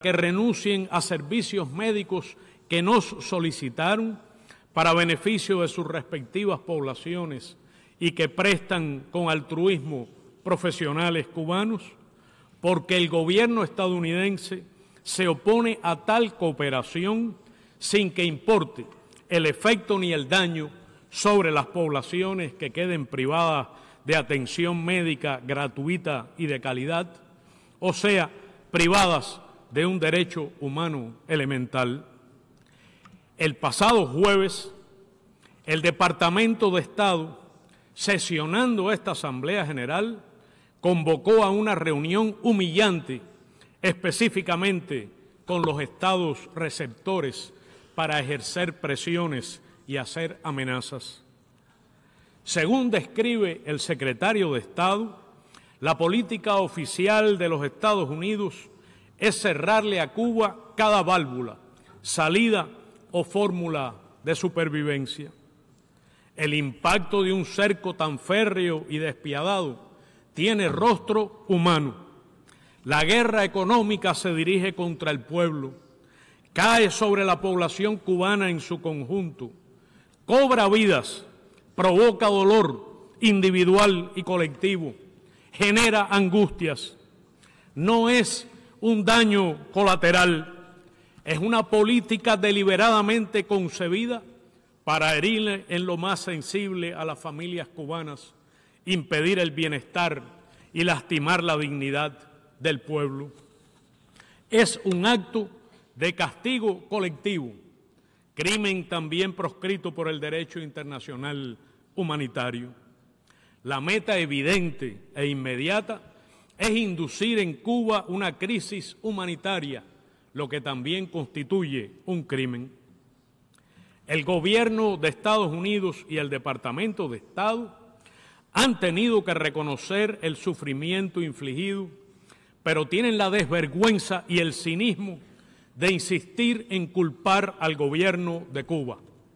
que renuncien a servicios médicos que nos solicitaron para beneficio de sus respectivas poblaciones y que prestan con altruismo profesionales cubanos, porque el gobierno estadounidense se opone a tal cooperación sin que importe el efecto ni el daño sobre las poblaciones que queden privadas de atención médica gratuita y de calidad, o sea, privadas de un derecho humano elemental. El pasado jueves, el Departamento de Estado, sesionando esta Asamblea General, convocó a una reunión humillante, específicamente con los estados receptores, para ejercer presiones y hacer amenazas. Según describe el secretario de Estado, la política oficial de los Estados Unidos es cerrarle a Cuba cada válvula, salida o fórmula de supervivencia. El impacto de un cerco tan férreo y despiadado tiene rostro humano. La guerra económica se dirige contra el pueblo, cae sobre la población cubana en su conjunto, cobra vidas, provoca dolor individual y colectivo, genera angustias. No es un daño colateral, es una política deliberadamente concebida para herir en lo más sensible a las familias cubanas, impedir el bienestar y lastimar la dignidad del pueblo. Es un acto de castigo colectivo, crimen también proscrito por el derecho internacional humanitario. La meta evidente e inmediata es inducir en Cuba una crisis humanitaria, lo que también constituye un crimen. El gobierno de Estados Unidos y el Departamento de Estado han tenido que reconocer el sufrimiento infligido, pero tienen la desvergüenza y el cinismo de insistir en culpar al gobierno de Cuba.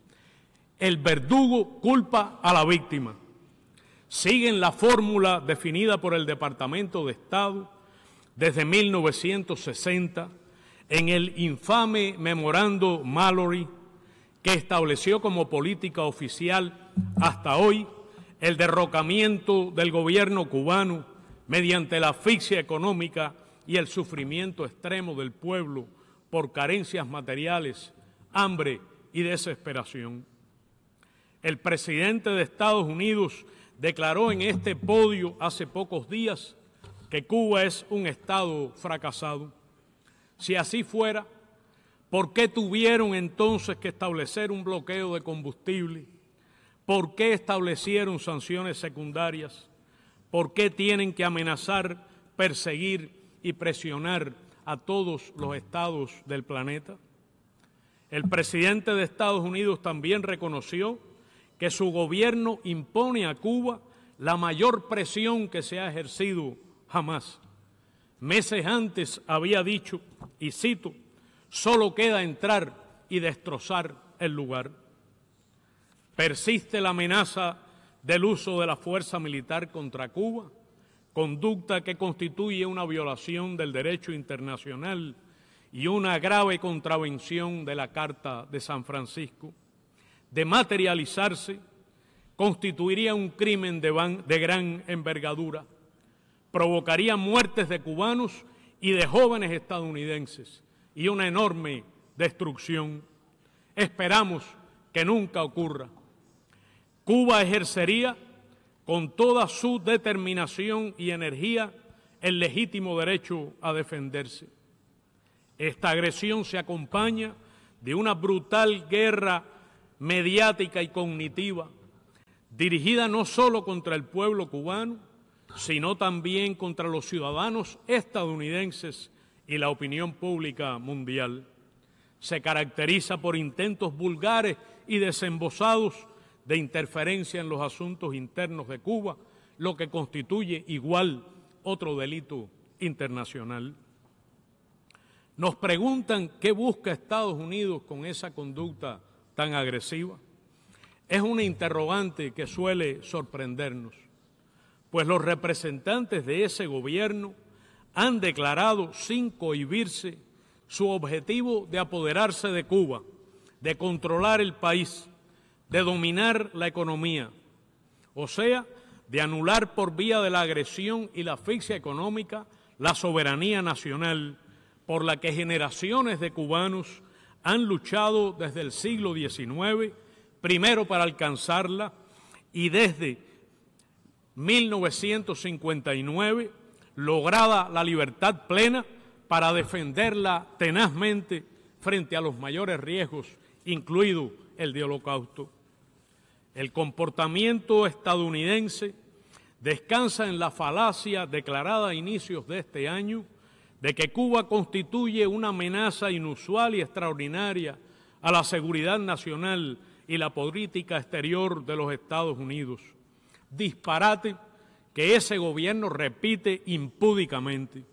El verdugo culpa a la víctima. Siguen la fórmula definida por el Departamento de Estado desde 1960 en el infame Memorando Mallory, que estableció como política oficial hasta hoy el derrocamiento del gobierno cubano mediante la asfixia económica y el sufrimiento extremo del pueblo por carencias materiales, hambre y desesperación. El presidente de Estados Unidos declaró en este podio hace pocos días que Cuba es un Estado fracasado. Si así fuera, ¿por qué tuvieron entonces que establecer un bloqueo de combustible? ¿Por qué establecieron sanciones secundarias? ¿Por qué tienen que amenazar, perseguir y presionar a todos los estados del planeta? El presidente de Estados Unidos también reconoció que su gobierno impone a Cuba la mayor presión que se ha ejercido jamás. Meses antes había dicho, y cito, solo queda entrar y destrozar el lugar. Persiste la amenaza del uso de la fuerza militar contra Cuba, conducta que constituye una violación del derecho internacional y una grave contravención de la Carta de San Francisco. De materializarse, constituiría un crimen de gran envergadura, provocaría muertes de cubanos y de jóvenes estadounidenses y una enorme destrucción. Esperamos que nunca ocurra. Cuba ejercería con toda su determinación y energía el legítimo derecho a defenderse. Esta agresión se acompaña de una brutal guerra mediática y cognitiva, dirigida no solo contra el pueblo cubano, sino también contra los ciudadanos estadounidenses y la opinión pública mundial. Se caracteriza por intentos vulgares y desembosados de interferencia en los asuntos internos de Cuba, lo que constituye igual otro delito internacional. Nos preguntan qué busca Estados Unidos con esa conducta tan agresiva. Es una interrogante que suele sorprendernos, pues los representantes de ese gobierno han declarado sin cohibirse su objetivo de apoderarse de Cuba, de controlar el país, de dominar la economía, o sea, de anular por vía de la agresión y la asfixia económica la soberanía nacional por la que generaciones de cubanos han luchado desde el siglo XIX, primero para alcanzarla y desde 1959, lograda la libertad plena para defenderla tenazmente frente a los mayores riesgos, incluido el de Holocausto. El comportamiento estadounidense descansa en la falacia declarada a inicios de este año de que Cuba constituye una amenaza inusual y extraordinaria a la seguridad nacional y la política exterior de los Estados Unidos. Disparate que ese gobierno repite impúdicamente.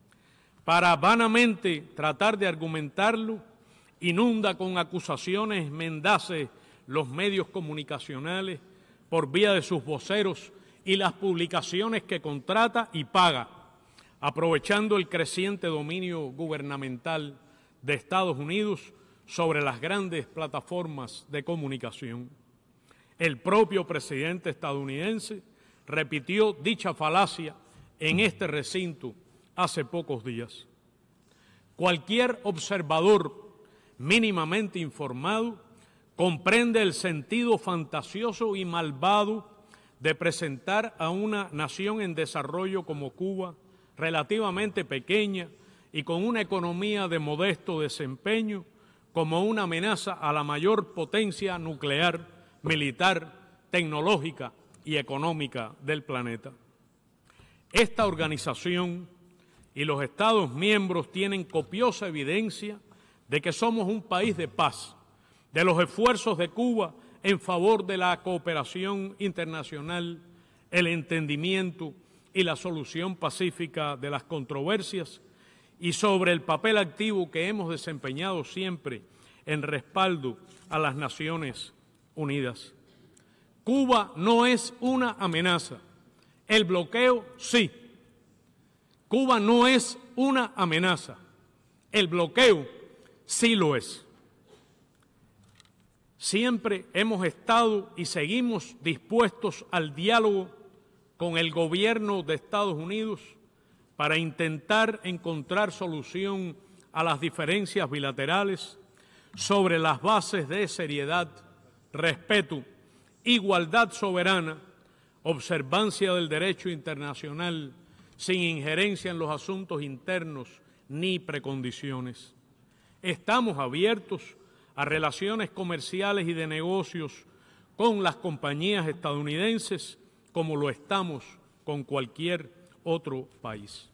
Para vanamente tratar de argumentarlo, inunda con acusaciones mendaces los medios comunicacionales por vía de sus voceros y las publicaciones que contrata y paga, aprovechando el creciente dominio gubernamental de Estados Unidos sobre las grandes plataformas de comunicación. El propio presidente estadounidense repitió dicha falacia en este recinto hace pocos días. Cualquier observador mínimamente informado comprende el sentido fantasioso y malvado de presentar a una nación en desarrollo como Cuba, relativamente pequeña y con una economía de modesto desempeño, como una amenaza a la mayor potencia nuclear, militar, tecnológica y económica del planeta. Esta organización y los Estados miembros tienen copiosa evidencia de que somos un país de paz, de los esfuerzos de Cuba en favor de la cooperación internacional, el entendimiento y la solución pacífica de las controversias, y sobre el papel activo que hemos desempeñado siempre en respaldo a las Naciones Unidas. Cuba no es una amenaza, el bloqueo sí. Cuba no es una amenaza, el bloqueo sí lo es. Siempre hemos estado y seguimos dispuestos al diálogo con el gobierno de Estados Unidos para intentar encontrar solución a las diferencias bilaterales sobre las bases de seriedad, respeto, igualdad soberana, observancia del derecho internacional, sin injerencia en los asuntos internos ni precondiciones. Estamos abiertos a relaciones comerciales y de negocios con las compañías estadounidenses como lo estamos con cualquier otro país.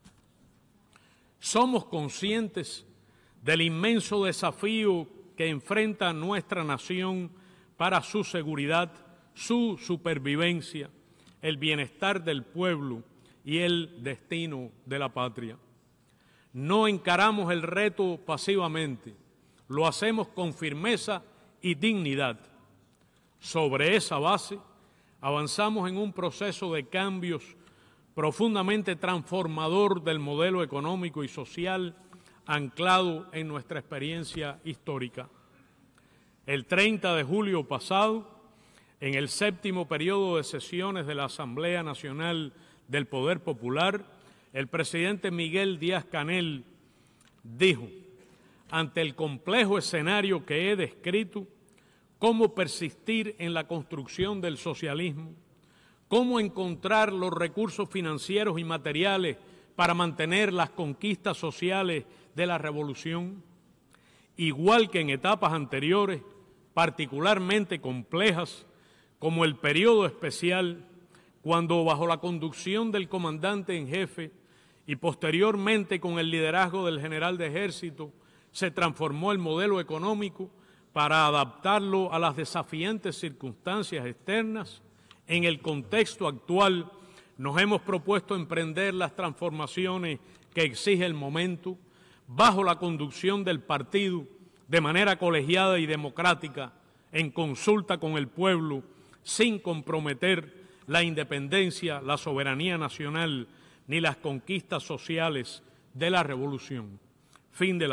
Somos conscientes del inmenso desafío que enfrenta nuestra nación para su seguridad, su supervivencia, el bienestar del pueblo y el destino de la patria. No encaramos el reto pasivamente, lo hacemos con firmeza y dignidad. Sobre esa base, avanzamos en un proceso de cambios profundamente transformador del modelo económico y social anclado en nuestra experiencia histórica. El 30 de julio pasado, en el 7º periodo de sesiones de la Asamblea Nacional del Poder Popular, el presidente Miguel Díaz-Canel dijo: ante el complejo escenario que he descrito, cómo persistir en la construcción del socialismo, cómo encontrar los recursos financieros y materiales para mantener las conquistas sociales de la revolución, igual que en etapas anteriores, particularmente complejas, como el periodo especial, cuando bajo la conducción del comandante en jefe y posteriormente con el liderazgo del general de ejército, se transformó el modelo económico para adaptarlo a las desafiantes circunstancias externas. En el contexto actual nos hemos propuesto emprender las transformaciones que exige el momento bajo la conducción del partido de manera colegiada y democrática, en consulta con el pueblo, sin comprometer la independencia, la soberanía nacional ni las conquistas sociales de la revolución. Fin de la